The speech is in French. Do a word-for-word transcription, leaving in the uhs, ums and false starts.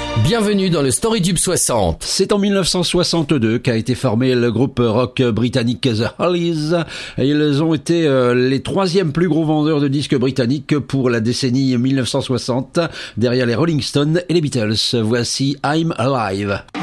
Bienvenue dans le Storytube soixante. C'est en mille neuf cent soixante-deux qu'a été formé le groupe rock britannique The Hollies. Ils ont été euh, les troisièmes plus gros vendeurs de disques britanniques pour la décennie mille neuf cent soixante, derrière les Rolling Stones et les Beatles. Voici I'm Alive.